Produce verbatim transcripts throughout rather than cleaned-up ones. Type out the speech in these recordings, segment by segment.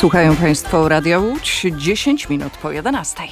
Słuchają Państwo Radia Łódź, dziesięć minut po jedenastej.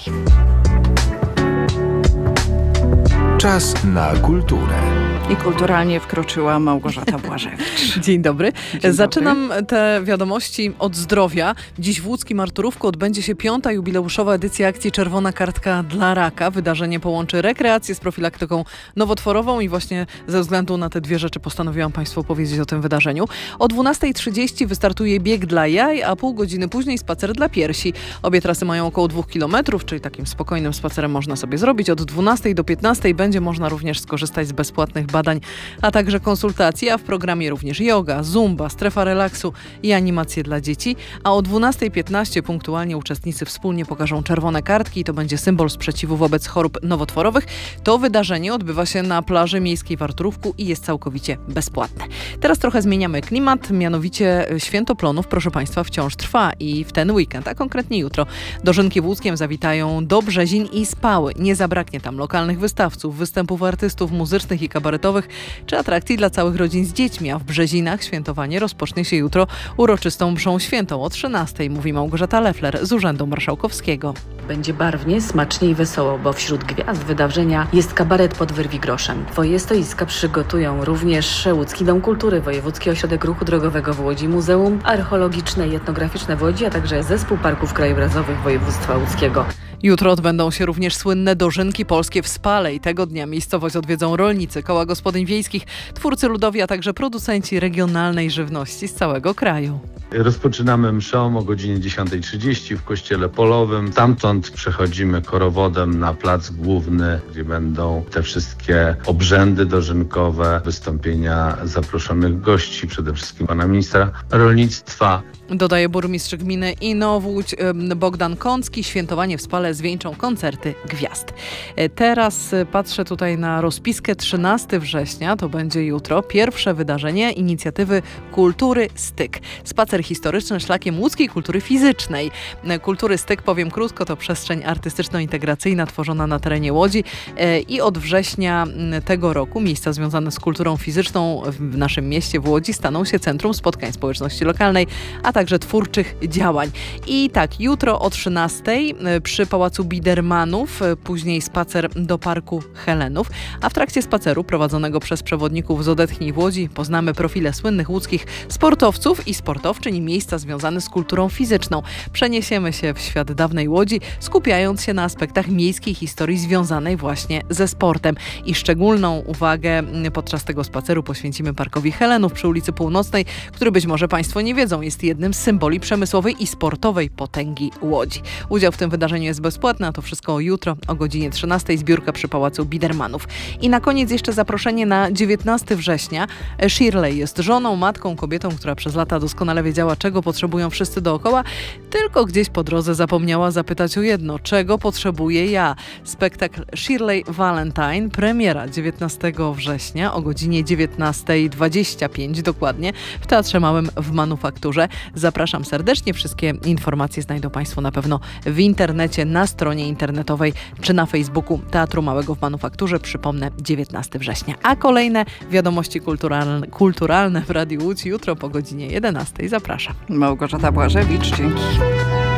Czas na kulturę. I kulturalnie wkroczyła Małgorzata Błażewicz. Dzień dobry. Dzień Zaczynam dobry. te wiadomości od zdrowia. Dziś w łódzkim Arturówku odbędzie się piąta jubileuszowa edycja akcji Czerwona Kartka dla Raka. Wydarzenie połączy rekreację z profilaktyką nowotworową i właśnie ze względu na te dwie rzeczy postanowiłam Państwu opowiedzieć o tym wydarzeniu. O dwunastej trzydzieści wystartuje bieg dla jaj, a pół godziny później spacer dla piersi. Obie trasy mają około dwóch kilometrów, czyli takim spokojnym spacerem można sobie zrobić. Od dwunastej do piętnastej będzie można również skorzystać z bezpłatnych badań, a także konsultacji, a w programie również yoga, zumba, strefa relaksu i animacje dla dzieci. A o dwunastej piętnaście punktualnie uczestnicy wspólnie pokażą czerwone kartki i to będzie symbol sprzeciwu wobec chorób nowotworowych. To wydarzenie odbywa się na plaży miejskiej w Arturówku i jest całkowicie bezpłatne. Teraz trochę zmieniamy klimat, mianowicie Święto Plonów, proszę Państwa, wciąż trwa i w ten weekend, a konkretnie jutro, dożynki w Łódzkiem zawitają do Brzezin i Spały. Nie zabraknie tam lokalnych wystawców, występów artystów muzycznych i kabaretowych, czy atrakcji dla całych rodzin z dziećmi, a w Brzezinach świętowanie rozpocznie się jutro uroczystą mszą świętą o trzynastej, mówi Małgorzata Leffler z Urzędu Marszałkowskiego. Będzie barwnie, smacznie i wesoło, bo wśród gwiazd wydarzenia jest kabaret pod Wyrwigroszem. Twoje stoiska przygotują również Łódzki Dom Kultury, Wojewódzki Ośrodek Ruchu Drogowego w Łodzi, Muzeum Archeologiczne i Etnograficzne w Łodzi, a także Zespół Parków Krajobrazowych Województwa Łódzkiego. Jutro odbędą się również słynne dożynki polskie w Spale i tego dnia miejscowość odwiedzą rolnicy, koła gospodyń wiejskich, twórcy ludowi, a także producenci regionalnej żywności z całego kraju. Rozpoczynamy mszą o godzinie dziesiątej trzydzieści w Kościele Polowym. Stamtąd przechodzimy korowodem na plac główny, gdzie będą te wszystkie obrzędy dożynkowe, wystąpienia zaproszonych gości, przede wszystkim pana ministra rolnictwa. Dodaje burmistrz gminy Inowłódź Bogdan Kącki. Świętowanie w Spale zwieńczą koncerty gwiazd. Teraz patrzę tutaj na rozpiskę. trzynastego września to będzie jutro. Pierwsze wydarzenie inicjatywy Kultury Styk. Spacer historyczny szlakiem łódzkiej kultury fizycznej. Kultury Styk, powiem krótko, to przestrzeń artystyczno-integracyjna tworzona na terenie Łodzi i od września tego roku miejsca związane z kulturą fizyczną w naszym mieście w Łodzi staną się centrum spotkań społeczności lokalnej, a także twórczych działań. I tak, jutro o trzynastej przy Pałacu Bidermanów, później spacer do Parku Helenów, a w trakcie spaceru prowadzonego przez przewodników z Odetchnij w Łodzi poznamy profile słynnych łódzkich sportowców i sportowczyń i miejsca związane z kulturą fizyczną. Przeniesiemy się w świat dawnej Łodzi, skupiając się na aspektach miejskiej historii związanej właśnie ze sportem. I szczególną uwagę podczas tego spaceru poświęcimy Parkowi Helenów przy ulicy Północnej, który być może Państwo nie wiedzą, jest jednym z symboli przemysłowej i sportowej potęgi Łodzi. Udział w tym wydarzeniu jest bezpłatny, a to wszystko jutro o godzinie trzynastej, zbiórka przy Pałacu Bidermanów. I na koniec jeszcze zaproszenie na dziewiętnastego września. Shirley jest żoną, matką, kobietą, która przez lata doskonale wiedziała, czego potrzebują wszyscy dookoła, tylko gdzieś po drodze zapomniała zapytać o jedno, czego potrzebuję ja. Spektakl Shirley Valentine, premiera dziewiętnastego września o godzinie dziewiętnasta dwadzieścia pięć dokładnie w Teatrze Małym w Manufakturze. Zapraszam serdecznie. Wszystkie informacje znajdą Państwo na pewno w internecie, na stronie internetowej czy na Facebooku Teatru Małego w Manufakturze. Przypomnę, dziewiętnastego września. A kolejne wiadomości kulturalne, kulturalne w Radiu Łódź jutro po godzinie jedenastej. Zapraszam. Małgorzata Błażewicz, dzięki.